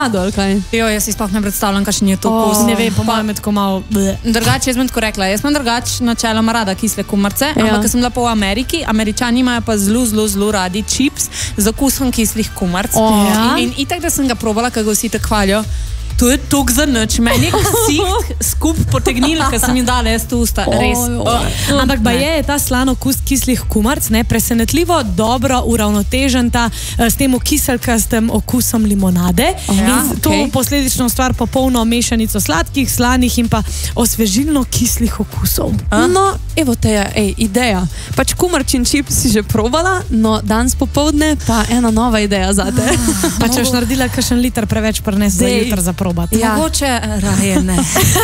Jo, jaz si sploh ne predstavljam, kakšen je to okus. Ne vem, po mojem je tako malo... Drugače, jaz bom tako rekla, jaz imam drugače načeloma rada kisle kumarce, ampak ko sem bila pa v Ameriki, Američani imajo pa zelo radi čips z okusom kislih kumarc. In itak, da sem ga probala, kako vsi tako hvalijo, to je tok za nič. Meni je ksih skup potegnil, ker sem jim dala jaz to usta. Res. Ampak je ta slan okus kislih kumarc presenetljivo dobro uravnotežen s tem kiselkastem okusom limonade. In to posledično stvar popolno mešanico sladkih, slanih in pa osvežilno kislih okusov. No, evo Teja, ideja. Pač kumarčin čip si že probala, no danes popovdne pa ena nova ideja zate. Pa če boš naredila kakšen liter preveč, prines za jutr za probati. Mogoče raje ne.